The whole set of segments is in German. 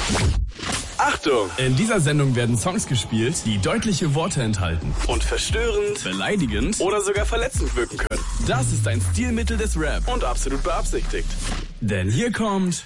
Achtung! In dieser Sendung werden Songs gespielt, die deutliche Worte enthalten und verstörend, beleidigend oder sogar verletzend wirken können. Das ist ein Stilmittel des Rap und absolut beabsichtigt. Denn hier kommt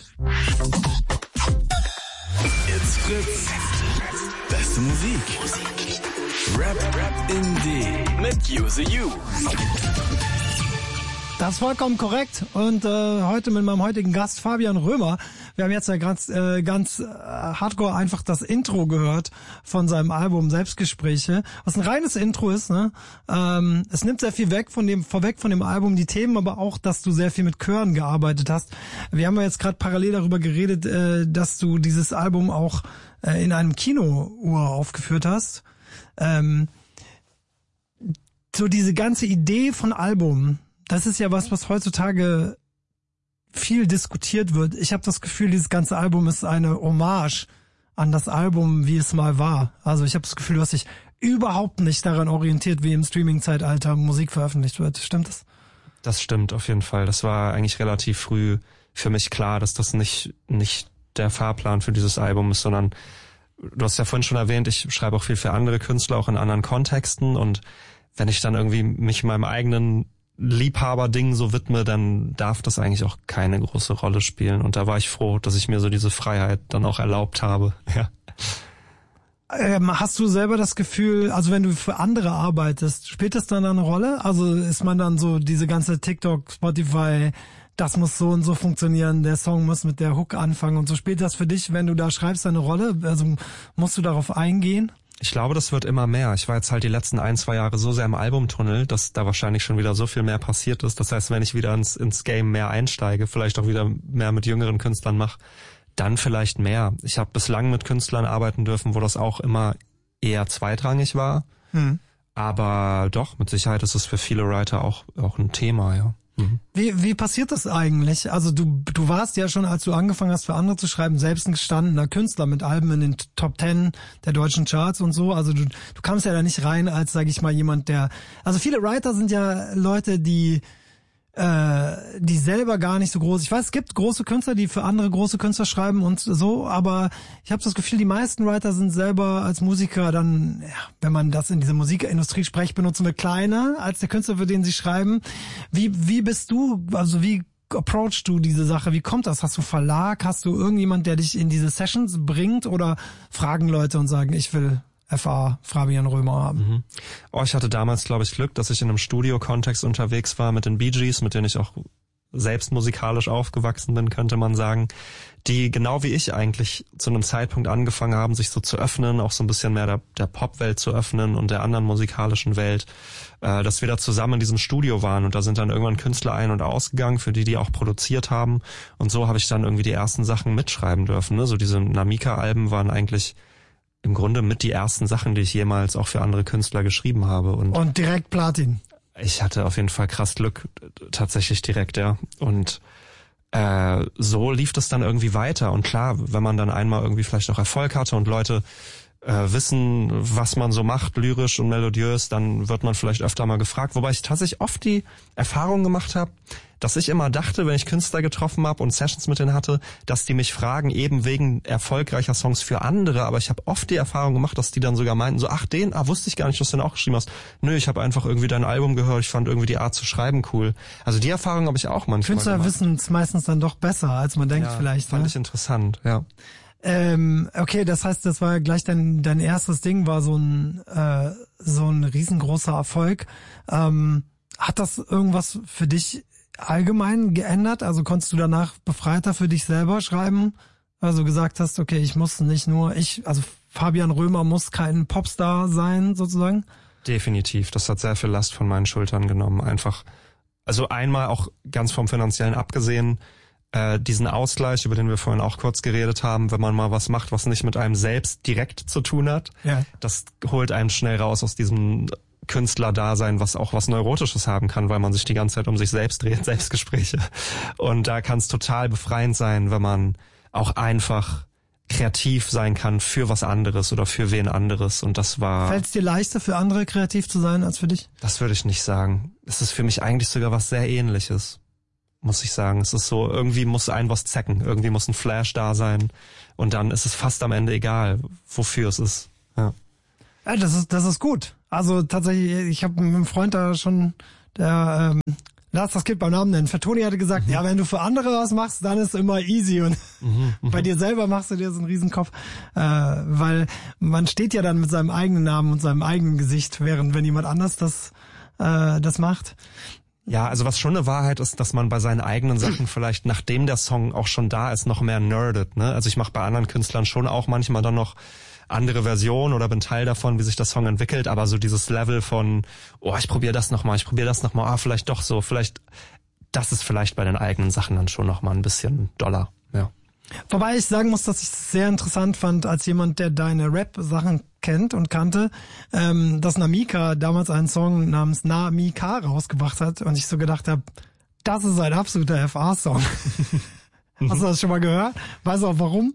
It's Fritz. Beste Musik. Rap in D mit Use You. Das ist vollkommen korrekt. Und heute mit meinem heutigen Gast Fabian Römer. Wir haben jetzt ja ganz hardcore einfach das Intro gehört von seinem Album Selbstgespräche, was ein reines Intro ist. Ne? Es nimmt sehr viel vorweg von dem Album, die Themen, aber auch, dass du sehr viel mit Chören gearbeitet hast. Wir haben ja jetzt gerade parallel darüber geredet, dass du dieses Album auch in einem Kino aufgeführt hast. So diese ganze Idee von Album, das ist ja was heutzutage viel diskutiert wird. Ich habe das Gefühl, dieses ganze Album ist eine Hommage an das Album, wie es mal war. Also ich habe das Gefühl, du hast dich überhaupt nicht daran orientiert, wie im Streaming-Zeitalter Musik veröffentlicht wird. Stimmt das? Das stimmt auf jeden Fall. Das war eigentlich relativ früh für mich klar, dass das nicht der Fahrplan für dieses Album ist, sondern du hast ja vorhin schon erwähnt, ich schreibe auch viel für andere Künstler, auch in anderen Kontexten, und wenn ich dann irgendwie mich meinem eigenen Liebhaberding so widme, dann darf das eigentlich auch keine große Rolle spielen. Und da war ich froh, dass ich mir so diese Freiheit dann auch erlaubt habe. Ja. Hast du selber das Gefühl, also wenn du für andere arbeitest, spielt das dann eine Rolle? Also ist man dann so diese ganze TikTok, Spotify, das muss so und so funktionieren, der Song muss mit der Hook anfangen und so, spielt das für dich, wenn du da schreibst, eine Rolle? Also musst du darauf eingehen? Ich glaube, das wird immer mehr. Ich war jetzt halt die letzten 1-2 Jahre so sehr im Albumtunnel, dass da wahrscheinlich schon wieder so viel mehr passiert ist. Das heißt, wenn ich wieder ins Game mehr einsteige, vielleicht auch wieder mehr mit jüngeren Künstlern mache, dann vielleicht mehr. Ich habe bislang mit Künstlern arbeiten dürfen, wo das auch immer eher zweitrangig war. Aber doch, mit Sicherheit ist es für viele Writer auch ein Thema, ja. Wie passiert das eigentlich? Also du warst ja schon, als du angefangen hast, für andere zu schreiben, selbst ein gestandener Künstler mit Alben in den Top 10 der deutschen Charts und so. Also du kamst ja da nicht rein als, sage ich mal, jemand, der... Also viele Writer sind ja Leute, die selber gar nicht so groß... Ich weiß, es gibt große Künstler, die für andere große Künstler schreiben und so, aber ich habe das Gefühl, die meisten Writer sind selber als Musiker dann, ja, wenn man das in dieser Musikindustrie Sprech benutzen will, kleiner als der Künstler, für den sie schreiben. Wie bist du, also wie approachst du diese Sache? Wie kommt das? Hast du Verlag? Hast du irgendjemand, der dich in diese Sessions bringt, oder fragen Leute und sagen, ich will FA Fabian Römer haben? Oh, ich hatte damals, glaube ich, Glück, dass ich in einem Studio-Kontext unterwegs war mit den Bee Gees, mit denen ich auch selbst musikalisch aufgewachsen bin, könnte man sagen, die genau wie ich eigentlich zu einem Zeitpunkt angefangen haben, sich so zu öffnen, auch so ein bisschen mehr der Popwelt zu öffnen und der anderen musikalischen Welt, dass wir da zusammen in diesem Studio waren, und da sind dann irgendwann Künstler ein- und ausgegangen, für die auch produziert haben, und so habe ich dann irgendwie die ersten Sachen mitschreiben dürfen. Ne? So diese Namika-Alben waren eigentlich im Grunde mit die ersten Sachen, die ich jemals auch für andere Künstler geschrieben habe. Und direkt Platin. Ich hatte auf jeden Fall krass Glück, tatsächlich direkt, ja. Und so lief das dann irgendwie weiter. Und klar, wenn man dann einmal irgendwie vielleicht auch Erfolg hatte und Leute wissen, was man so macht, lyrisch und melodiös, dann wird man vielleicht öfter mal gefragt. Wobei ich tatsächlich oft die Erfahrung gemacht habe, dass ich immer dachte, wenn ich Künstler getroffen habe und Sessions mit denen hatte, dass die mich fragen, eben wegen erfolgreicher Songs für andere. Aber ich habe oft die Erfahrung gemacht, dass die dann sogar meinten, so, wusste ich gar nicht, dass du den auch geschrieben hast. Nö, ich habe einfach irgendwie dein Album gehört, ich fand irgendwie die Art zu schreiben cool. Also die Erfahrung habe ich auch manchmal Künstler gemacht. wissen es meistens dann doch besser, als man denkt, ja, vielleicht. Fand ich interessant, ja. Okay, das heißt, das war gleich dein erstes Ding, war so ein riesengroßer Erfolg. Hat das irgendwas für dich allgemein geändert? Also konntest du danach befreiter für dich selber schreiben? Also gesagt hast, okay, ich muss nicht nur, Fabian Römer muss kein Popstar sein, sozusagen? Definitiv, das hat sehr viel Last von meinen Schultern genommen. Einfach, also einmal auch ganz vom Finanziellen abgesehen, diesen Ausgleich, über den wir vorhin auch kurz geredet haben, wenn man mal was macht, was nicht mit einem selbst direkt zu tun hat, ja. Das holt einen schnell raus aus diesem Künstlerdasein, was auch was Neurotisches haben kann, weil man sich die ganze Zeit um sich selbst dreht, Selbstgespräche. Und da kann es total befreiend sein, wenn man auch einfach kreativ sein kann für was anderes oder für wen anderes. Und das war... Fällt es dir leichter, für andere kreativ zu sein als für dich? Das würde ich nicht sagen. Es ist für mich eigentlich sogar was sehr Ähnliches. muss ich sagen. Es ist so, irgendwie muss ein was zecken, irgendwie muss ein Flash da sein und dann ist es fast am Ende egal, wofür es ist. Ja, ja das ist gut. Also tatsächlich, ich habe mit einem Freund da schon, der lass das Kind beim Namen nennen. Fatoni hatte gesagt, ja, wenn du für andere was machst, dann ist immer easy und bei dir selber machst du dir so einen Riesenkopf, weil man steht ja dann mit seinem eigenen Namen und seinem eigenen Gesicht, während wenn jemand anders das macht. Ja, also was schon eine Wahrheit ist, dass man bei seinen eigenen Sachen vielleicht, nachdem der Song auch schon da ist, noch mehr nerdet. Ne? Also ich mache bei anderen Künstlern schon auch manchmal dann noch andere Versionen oder bin Teil davon, wie sich der Song entwickelt, aber so dieses Level von, oh, ich probiere das nochmal, vielleicht doch so, vielleicht, das ist vielleicht bei den eigenen Sachen dann schon nochmal ein bisschen doller, ja. Wobei ich sagen muss, dass ich es sehr interessant fand, als jemand, der deine Rap-Sachen kennt und kannte, dass Namika damals einen Song namens Namika rausgebracht hat und ich so gedacht habe, das ist ein absoluter FA-Song. Hast du das schon mal gehört? Weißt du auch warum?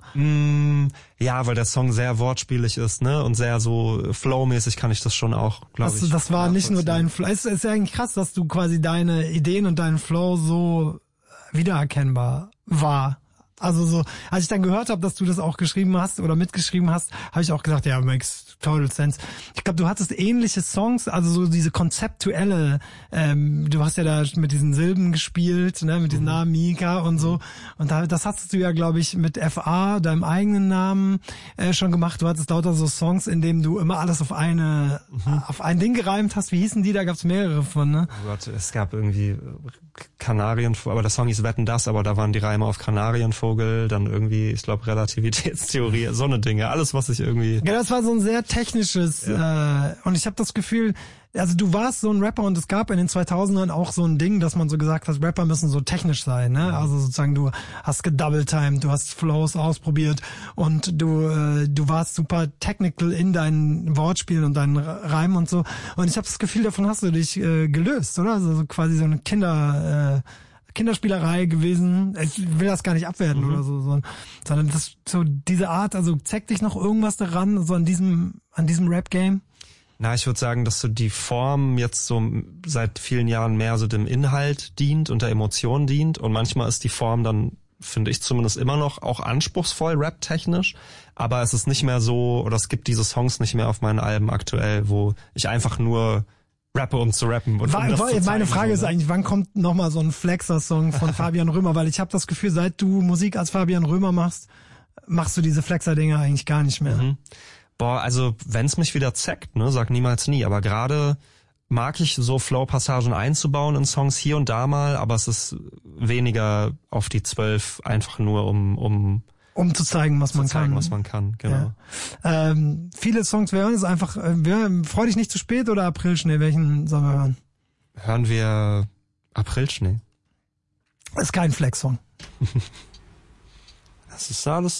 Ja, weil der Song sehr wortspielig ist, ne? Und sehr so flowmäßig kann ich das schon auch, glaube ich. Das war nicht nur dein Flow. Es ist ja eigentlich krass, dass du quasi deine Ideen und deinen Flow so wiedererkennbar war. Also so, als ich dann gehört habe, dass du das auch geschrieben hast oder mitgeschrieben hast, habe ich auch gedacht, ja, makes total sense. Ich glaube, du hattest ähnliche Songs, also so diese konzeptuelle, du hast ja da mit diesen Silben gespielt, ne, mit diesen Namen Mika und so. Und das hast du ja, glaube ich, mit FA, deinem eigenen Namen, schon gemacht. Du hattest lauter so Songs, in denen du immer alles auf ein Ding gereimt hast. Wie hießen die? Da gab's mehrere von, ne? Oh Gott, es gab irgendwie Kanarienvogel, aber der Song hieß Wetten, das, aber da waren die Reime auf Kanarienvogel, dann irgendwie, ich glaube, Relativitätstheorie, so eine Dinge, alles, was ich irgendwie... Ja, das war so ein sehr technisches, und ich habe das Gefühl, also du warst so ein Rapper und es gab in den 2000ern auch so ein Ding, dass man so gesagt hat, Rapper müssen so technisch sein, ne? Also sozusagen du hast gedouble-timed, du hast Flows ausprobiert und du warst super technical in deinen Wortspielen und deinen Reimen und so. Und ich habe das Gefühl, davon hast du dich gelöst, oder? Also so quasi so eine Kinderspielerei gewesen. Ich will das gar nicht abwerten oder so, sondern das so diese Art, also zeigt dich noch irgendwas daran, so an diesem Rap-Game? Na, ich würde sagen, dass so die Form jetzt so seit vielen Jahren mehr so dem Inhalt dient und der Emotion dient und manchmal ist die Form dann, finde ich zumindest immer noch auch anspruchsvoll, rap-technisch, aber es ist nicht mehr so, oder es gibt diese Songs nicht mehr auf meinen Alben aktuell, wo ich einfach nur rappe, um zu rappen. Und meine Frage ist eigentlich, wann kommt nochmal so ein Flexer-Song von Fabian Römer, weil ich habe das Gefühl, seit du Musik als Fabian Römer machst du diese Flexer-Dinger eigentlich gar nicht mehr. Boah, also wenn's mich wieder zackt, ne, sag niemals nie, aber gerade mag ich so Flow-Passagen einzubauen in Songs hier und da mal, aber es ist weniger auf die 12, einfach nur um zu zeigen, was man kann. Genau. Ja. Viele Songs, wir hören es einfach, Freu dich nicht zu spät oder Aprilschnee, welchen sollen wir hören? Hören wir Aprilschnee. Ist kein Flex-Song. Das ist alles